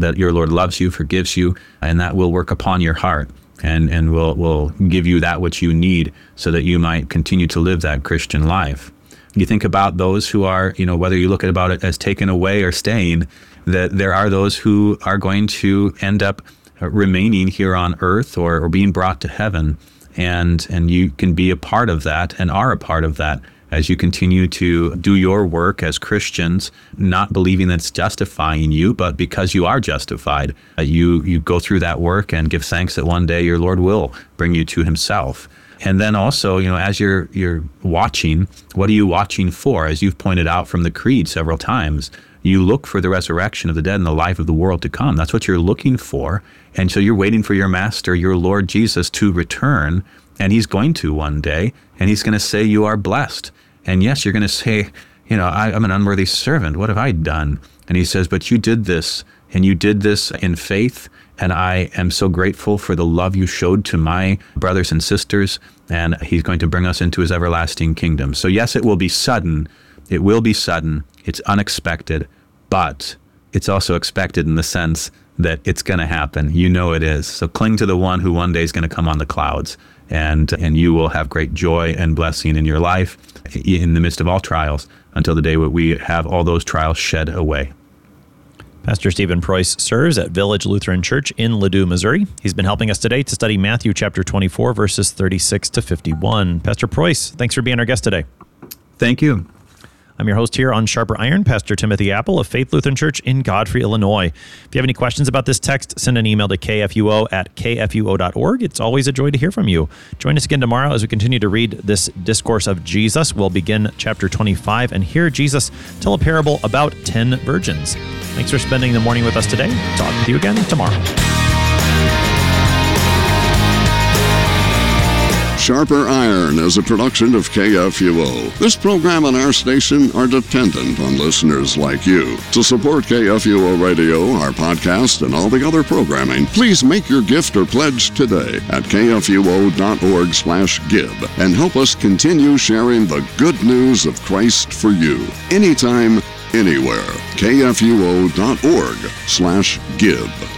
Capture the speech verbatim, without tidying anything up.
that your Lord loves you, forgives you, and that will work upon your heart and, and will, will give you that which you need so that you might continue to live that Christian life. You think about those who are, you know, whether you look at about it as taken away or staying, that there are those who are going to end up remaining here on earth or, or being brought to heaven. And, and you can be a part of that and are a part of that as you continue to do your work as Christians, not believing that it's justifying you, but because you are justified, uh, you, you go through that work and give thanks that one day your Lord will bring you to himself. And then also, you know, as you're you're watching, what are you watching for? As you've pointed out from the Creed several times, you look for the resurrection of the dead and the life of the world to come. That's what you're looking for. And so you're waiting for your Master, your Lord Jesus, to return. And he's going to one day. And he's going to say, you are blessed. And yes, you're going to say, you know, I, I'm an unworthy servant. What have I done? And he says, but you did this. And you did this in faith. And I am so grateful for the love you showed to my brothers and sisters. And he's going to bring us into his everlasting kingdom. So yes, it will be sudden. It will be sudden. It's unexpected. But it's also expected in the sense that it's going to happen. You know it is. So cling to the one who one day is going to come on the clouds. And, and you will have great joy and blessing in your life in the midst of all trials until the day where we have all those trials shed away. Pastor Stephen Preuss serves at Village Lutheran Church in Ladue, Missouri. He's been helping us today to study Matthew chapter twenty-four, verses thirty-six to fifty-one. Pastor Preuss, thanks for being our guest today. Thank you. I'm your host here on Sharper Iron, Pastor Timothy Apple of Faith Lutheran Church in Godfrey, Illinois. If you have any questions about this text, send an email to k f u o at k f u o dot org. It's always a joy to hear from you. Join us again tomorrow as we continue to read this discourse of Jesus. We'll begin chapter twenty-five and hear Jesus tell a parable about ten virgins. Thanks for spending the morning with us today. Talk with you again tomorrow. Sharper Iron is a production of K F U O. This program and our station are dependent on listeners like you. To support K F U O Radio, our podcast, and all the other programming, please make your gift or pledge today at k f u o dot org slash give and help us continue sharing the good news of Christ for you. Anytime, anywhere. k f u o dot org slash give.